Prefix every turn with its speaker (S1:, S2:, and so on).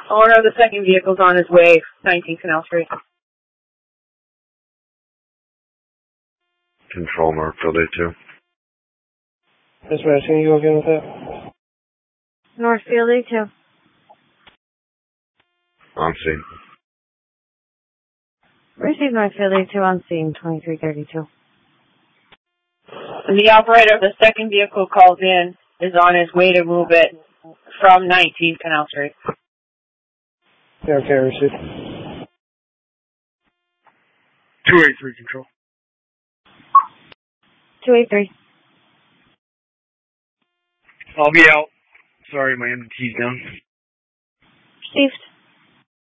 S1: Owner of the second vehicle's on his way, 19 Canal Street.
S2: Control Northfield A2.
S3: Dispatch, can you go again with that?
S4: Northfield A2.
S2: On scene.
S4: Receive Northfield A2 on scene, 2332.
S1: The operator of the second vehicle calls in is on his way to move it from 19 Canal Street.
S3: Yeah, okay, receive.
S5: 283 Control.
S4: 283.
S5: I'll be out. Sorry, my MDT's down.
S4: Received.